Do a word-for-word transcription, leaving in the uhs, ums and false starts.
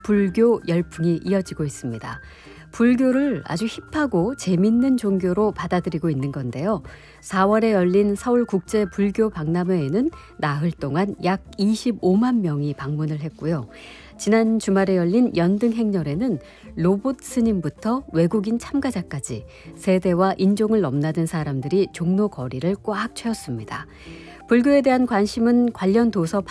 불교 열풍이 이어지고 있습니다. 불교를 아주 힙하고 재밌는 종교로 받아들이고 있는 건데요. 사월에 열린 서울국제불교박람회에는 나흘 동안 약 이십오만 명이 방문을 했고요. 지난 주말에 열린 연등행렬에는 로봇 스님부터 외국인 참가자까지 세대와 인종을 넘나든 사람들이 종로 거리를 꽉 채웠습니다. 불교에 대한 관심은 관련 도서